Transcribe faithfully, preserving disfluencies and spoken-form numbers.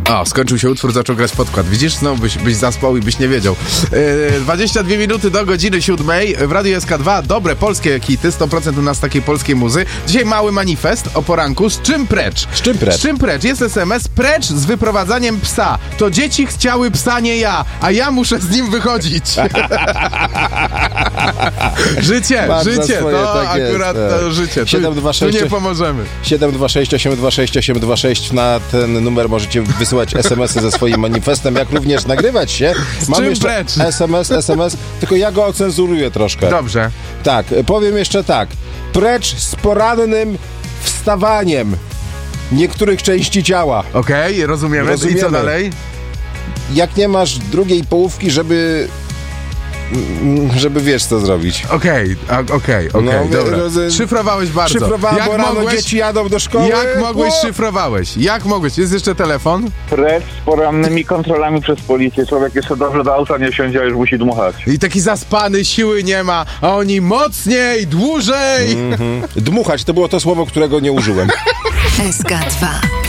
O, skończył się utwór, zaczął grać podkład. Widzisz, znowu byś, byś zaspał i byś nie wiedział. Yy, dwadzieścia dwie minuty do godziny siódmej. W Radiu S K dwa dobre polskie hity, sto procent u nas takiej polskiej muzy. Dzisiaj mały manifest o poranku. Z czym precz? Z czym precz? Z czym precz? Jest es em es. Precz z wyprowadzaniem psa. To dzieci chciały psa, nie ja, a ja muszę z nim wychodzić. Życie, Masz za życie, swoje, to tak jest, akurat tak. to życie. Tu, siedem dwa sześć tu nie pomożemy. siedem dwa sześć osiem dwa sześć osiem dwa sześć. Na ten numer możecie wysyłać es em esy ze swoim manifestem, jak również nagrywać się. Mam jeszcze precz? es em es, es em es, tylko ja go ocenzuruję troszkę. Dobrze. Tak, powiem jeszcze tak. Precz z porannym wstawaniem niektórych części ciała. Okej, okay, rozumiemy. rozumiemy. I co dalej? Jak nie masz drugiej połówki, żeby... żeby wiesz, co zrobić. Okej, okay, okej, okay, okej, okay, dobra. Roz... Szyfrowałeś bardzo. Szyfrowałem, jak bo rano mogłeś... dzieci jadą do szkoły. Jak mogłeś, o! szyfrowałeś? Jak mogłeś? Jest jeszcze telefon? Precz z porannymi kontrolami przez policję. Człowiek jeszcze dobrze do auta nie wsiądzie, a już musi dmuchać. I taki zaspany, siły nie ma, a oni mocniej, dłużej. Mm-hmm. Dmuchać to było to słowo, którego nie użyłem. S K dwa.